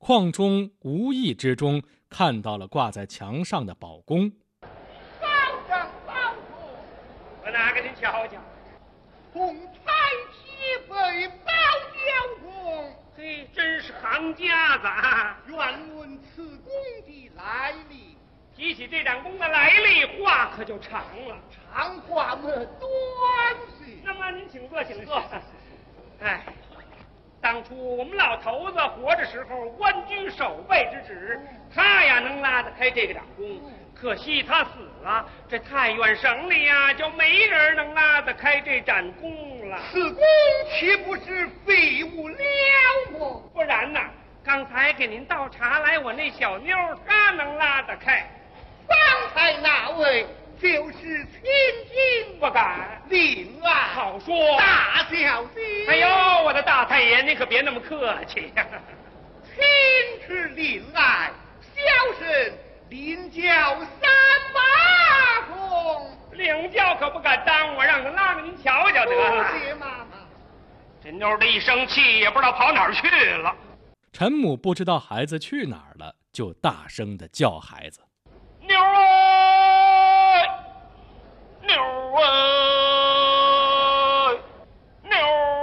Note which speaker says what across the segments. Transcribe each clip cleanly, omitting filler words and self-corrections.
Speaker 1: 邝忠无意之中看到了挂在墙上的宝弓。
Speaker 2: 保长保主，
Speaker 3: 我拿给您瞧瞧。
Speaker 2: 红彩旗飞宝雕弓，
Speaker 3: 嘿，真是行家子啊！
Speaker 2: 愿问此弓的来历。
Speaker 3: 提起这盏弓的来历，话可就长了。
Speaker 2: 长话么短些。
Speaker 3: 那么您请坐，请坐。哎，当初我们老头子活着时候，官居守备之职，他呀能拉得开这个掌弓。可惜他死了，这太原省里呀就没人能拉得开这盏弓了。
Speaker 2: 此弓岂不是废物了么？
Speaker 3: 不然呐，刚才给您倒茶来，我那小妞她能拉得开。
Speaker 2: 方才那位就是亲亲，
Speaker 3: 不敢。
Speaker 2: 令爱
Speaker 3: 好说，
Speaker 2: 大小姐。
Speaker 3: 哎呦，我的大太爷，您可别那么客气呀。
Speaker 2: 亲是令爱，小生领教三把弓。
Speaker 3: 领教可不敢当，我让他拉给您瞧瞧得了。
Speaker 2: 谢妈妈。
Speaker 3: 这妞的一生气，也不知道跑哪儿去了。
Speaker 1: 陈母不知道孩子去哪儿了，就大声地叫孩子：“
Speaker 3: 妞儿，妞儿，妞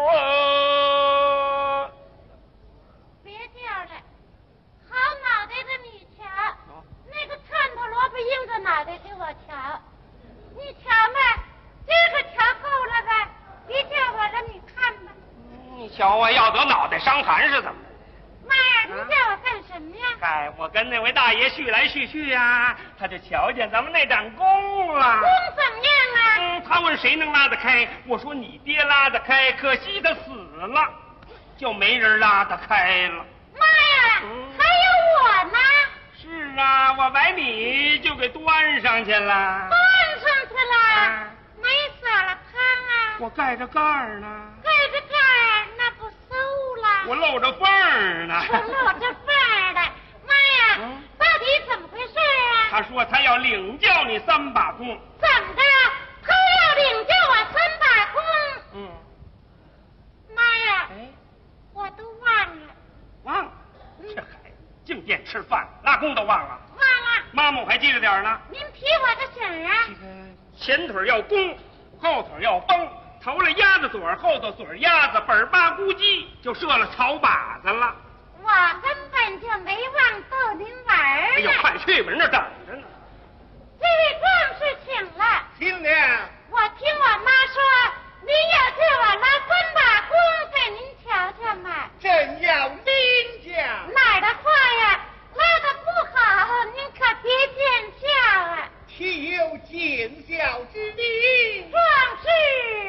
Speaker 3: 儿！”
Speaker 4: 别叫了，好脑袋的你瞧，那个窜头萝卜硬着脑袋给我瞧，你瞧吧，这个瞧够了吧？别叫我了，你看吧。
Speaker 3: 你瞧啊，要得脑袋伤寒是怎么着？
Speaker 4: 妈呀，你叫我干什么呀？
Speaker 3: 哎，我跟那位大爷叙来叙去呀，他就瞧见咱们那盏弓了。
Speaker 4: 弓怎么样啊？
Speaker 3: 他问谁能拉得开，我说你爹拉得开，可惜他死了，就没人拉得开了。
Speaker 4: 妈呀，还有我呢！
Speaker 3: 是啊，我把你就给端上去了。
Speaker 4: 端上去了，没撒了炕啊？
Speaker 3: 我盖着盖儿呢。
Speaker 4: 盖着盖儿，那不馊了？
Speaker 3: 我露着缝儿呢。
Speaker 4: 我露着缝儿的，妈呀，到底怎么回事啊？
Speaker 3: 他说他要领教你3把弓。
Speaker 4: 怎么的？他要领教我3把弓？妈呀，我都忘了。
Speaker 3: 忘了？这孩子净惦吃饭，拉弓都忘了。
Speaker 4: 忘了。
Speaker 3: 妈妈我还记着点呢。
Speaker 4: 您提我个醒啊！
Speaker 3: 前腿要弓，后腿要绷，头了鸭子嘴，后头嘴鸭子，本巴咕叽就射了草靶子了。
Speaker 4: 我根本就没忘逗您玩儿呢。
Speaker 3: 哎呦，快去吧，人那等着呢。
Speaker 4: 这位壮士请了。
Speaker 2: 亲娘，
Speaker 4: 我听我妈说，您要叫我拉3把弓给您瞧瞧嘛。
Speaker 2: 真要领教。
Speaker 4: 哪儿的话呀，拉得不好，您可别见笑啊。
Speaker 2: 岂有见笑之理？
Speaker 4: 壮士